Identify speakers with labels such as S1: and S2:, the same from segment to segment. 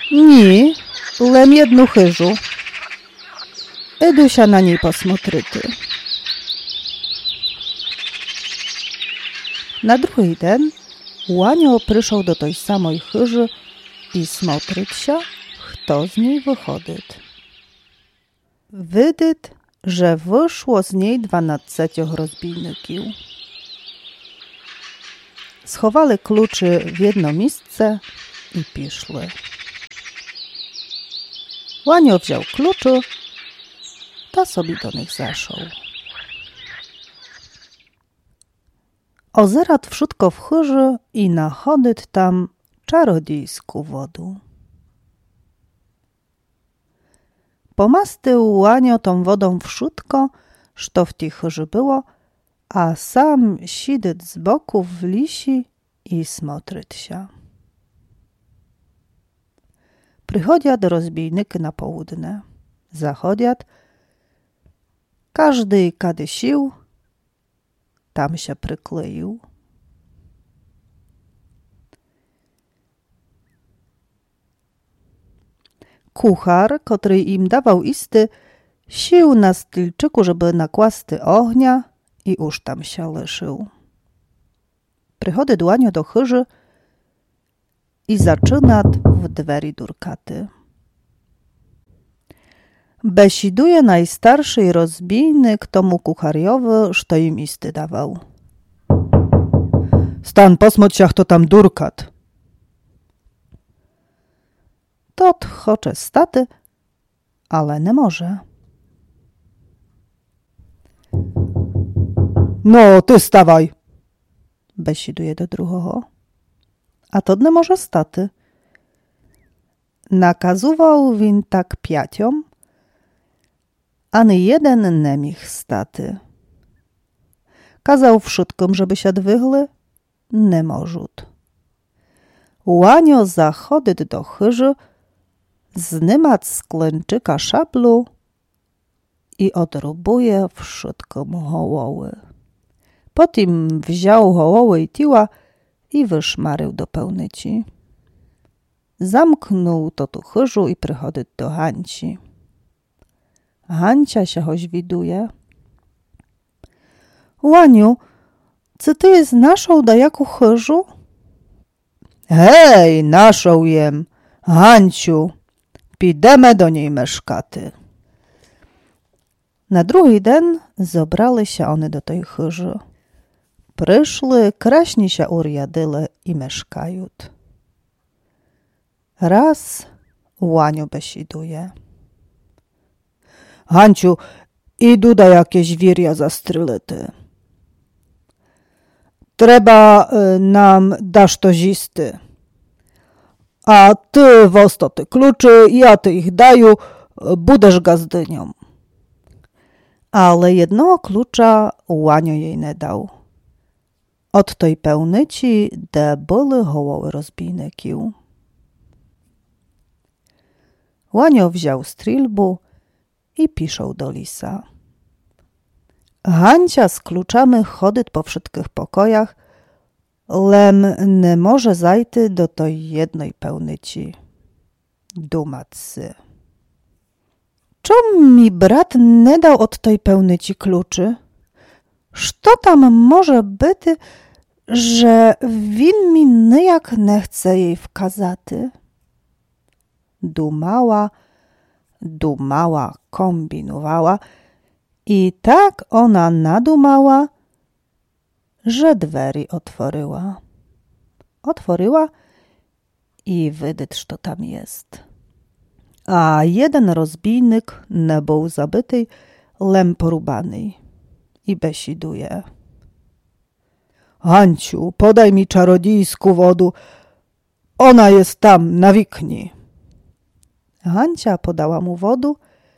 S1: Ні, lem jednu chyżu. Idusia na niej posmotryty. Na drugi den Łanio przyszł do tej samej chyży i smotryć się, kto z niej wychodyt. Wydyt, że wyszło z niej 12 rozbijników. Schowali kluczy w jedno miejsce i piszły. Łanio wziął kluczy, ta sobie do nich zaszł. Ozerat wszystko w chyży i nachodyt tam czarodziejską wodę. Pomastył Łanio tą wodą wszystko, co w tej chyży było, a sam sidyt z boku w lisi i smotryt się. Przychodziat rozbijnyky na południe. Zachodziat, każdy kady sił, tam się przykleił. Kuchar, który im dawał isty, sił na stylczyku, żeby nakłasty ognia i już tam się leszył. Przychody Łanio do chyży i zaczynat w dweri durkaty. Besiduje najstarszy rozbijnyk tomu kuchariowy, što im isty dawał. Stan posmoć się, to tam durkat. Tot chocze staty, ale nie może. No, ty stawaj, besiduje do drugiego. A to nie może staty. Nakazywał win tak piatiom, ani jeden nie mógł staty. Kazał wszystkim, żeby się dwygli, nie możut. Łanio zachodyt do chyży, znymat z klęczyka szablu i odrubuje wszystkim hołoły. Potem wziął hołoły i tiła i wyszmarył do pełnyci. Zamknął to tu chyżu i przychodyt do Hanci. Hancia się choć widuje. Łaniu, czy ty jest naszą dajaku chyżu? Hej, naszą jem, Hanciu, pidemy do niej mieszkaty. Na drugi den zebrali się one do tej chyży. Przyszły, kraśni się urjadyle i mieszkają. Raz Łaniu besiduje. Hanciu, idu da jakieś wirja zastrylety. Trzeba nam dasz to zisty. A ty wostoty kluczy, ja ty ich daju, budesz gazdynią. Ale jednego klucza Łanio jej nie dał. Od tej pełnyci, de były hołoły rozbijnykił. Łanio wziął strzelbu i piszą do lisa. Hancia z kluczami chodyt po wszystkich pokojach, lem nie może zajty do tej jednej pełnyci. Dumacy. Czemu mi brat nie dał od tej pełnyci kluczy? Co tam może być, że win mi nijak nie chce jej wkazaty? Dumała, kombinowała i tak ona nadumała, że dweri otworzyła. Otworzyła i wydyt, co tam jest. A jeden rozbijnyk nie był zabyty, lem porubany i besiduje. Hanciu, podaj mi czarodziejską wodę, ona jest tam na wikni. Hancia podała mu wodę,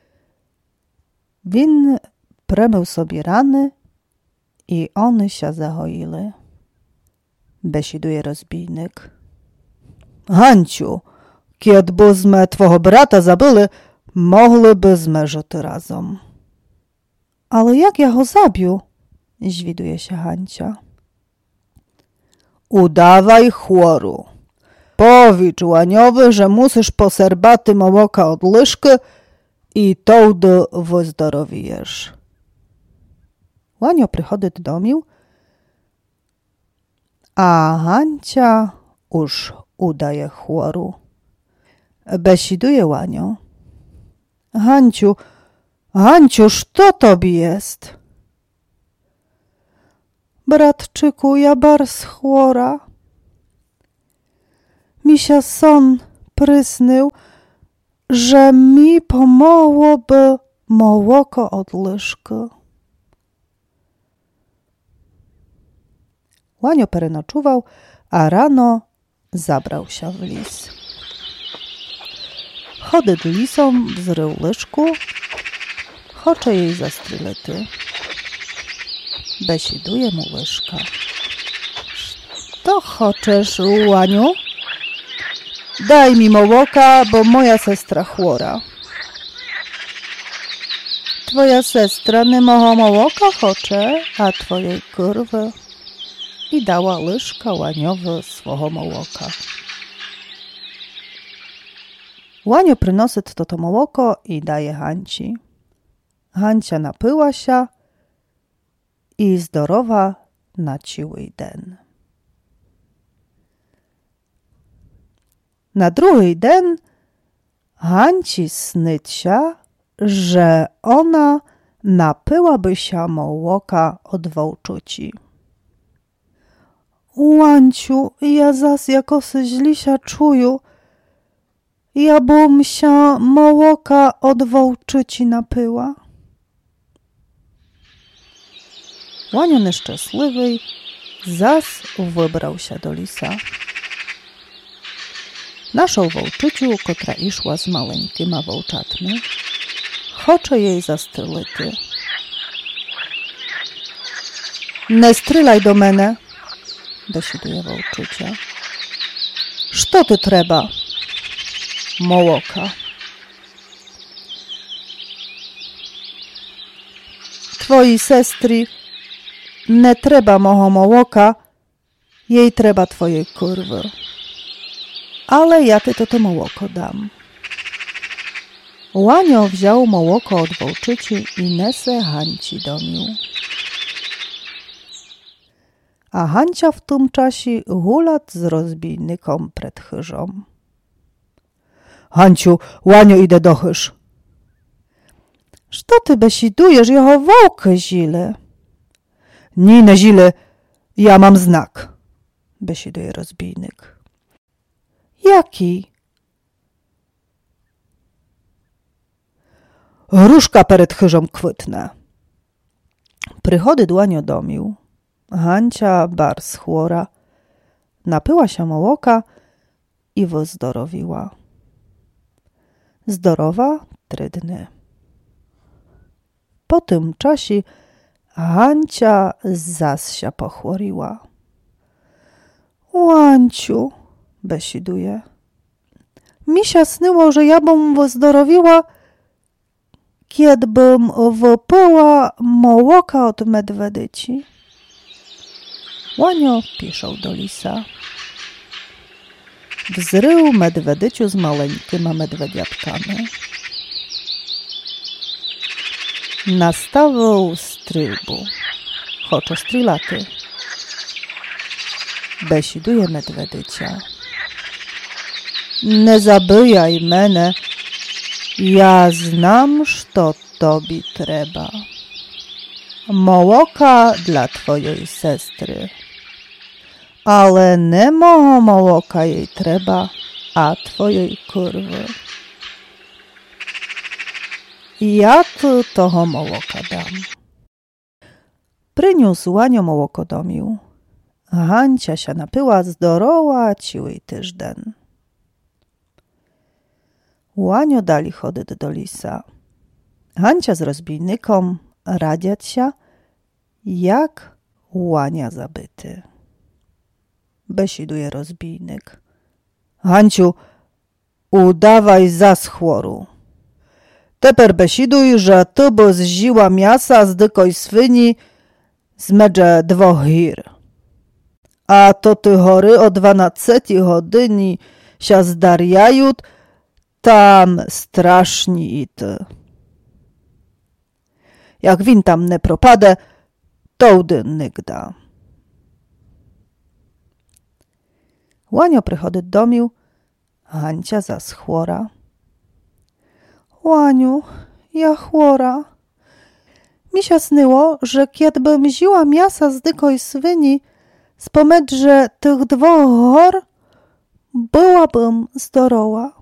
S1: win premył sobie rany i one się zahoili. Besiduje rozbijnyk. Hanciu, kiedbyśmy twego brata zabyli, mogliby zmężyć razem. Ale jak ja go zabił? Zwiduje się Hancia. Udawaj chłoru. Powicz łaniowy, że musisz po serbaty mołoka od lyżky i tołdy wyzdrowiejesz. Łanio przychodzi do domu, a Hancia już udaje chłoru. Besiduje Łanio. Hanciu, co tobie jest? Bratczyku, ja bars chłora. Mi się son prysnył, że mi pomołoby mołoko od lyżki. Łanio perynoczował, a rano zabrał się w lis. Chody lisą wzrył lyżku, chocze jej zastrylety. Besiduje mu łyżka. Co choczesz, Łaniu? Daj mi mołoka, bo moja sestra chłora. Twoja sestra nie moho mołoka chocze, a twojej kurwy. I dała lyżka Łaniowi swego mołoka. Łanio przynosi to mołoko i daje Hanci. Hancia napyła się i zdrowa na ciły den. Na drugi den Hanci snyć się, że ona napyłaby się mołoka od wołczuci. Łanciu, ja zas jako se źli się czuju, ja bym się mołoka od wołczyci napyła. Łanio nieszczęśliwy zas wybrał się do lisa. Naszą wołczyciu, która išła z maleńkima wołczatmi, chocze jej zastrylity. Nie strylaj do mene, desiduje wołczycia. Što ty trzeba? Mołoka. Twoi sestry nie trzeba moho mołoka, jej trzeba twojej kurwy. Ale ja ty to mołoko dam. Łanio wziął mołoko od wołczyci i nese Hanci domił. A Hancia w tym czasie hulat z rozbijnikom przed chyżą. Hanciu, Łanio idę do chyż. Što ty besidujesz, jeho wołkę zile? Nie zile, ja mam znak, besiduje rozbijnik. Jaki? Różka przed chyżą kwitne. Przychody Łanio domił. Hancia bars chłora. Napyła się mołoka i wyzdrowiła. Zdrowa 3 dni. Po tym czasie Hancia zas się pochłoriła. Łanciu, besiduje. Mi się snyło, że ja bym wyzdrowiła, kiedbym wypyła mołoka od medwedyci. Łanio piszą do lisa. Wzrył medwedyciu z maleńkima medwediatkami. Nastawał strylbu, chocze strylaty. Besiduje medwedycia. Nie zabijaj mene, ja znam, što tobie trzeba. Mołoka dla twojej sestry. Ale nie moho mołoka jej trzeba, a twojej kurwy. Ja tu toho mołoka dam. Przyniósł Łanio mołoko domił. Hancia się napyła zdoroła ciły tyżden. Łanio dali chody do lisa. Hancia z rozbijnikom radziać się, jak Łania zabyty. Besiduje rozbijnik. Hanciu, udawaj zas chłoru. Teper besiduj, że ty by zziła miasa z dykoj swyni z medże 2 hir. A to ty chory o 12 godyni się zdarjają, tam straszni i ty. Jak win tam nie propadę, to udy nigda. Łanio przychodzi do domu, Hancia zas chłora. Łaniu, ja chłora. Mi się snyło, że kiedbym ziła miasa z dykoj swyni, spomedrze tych dwoch hor, byłabym zdoroła.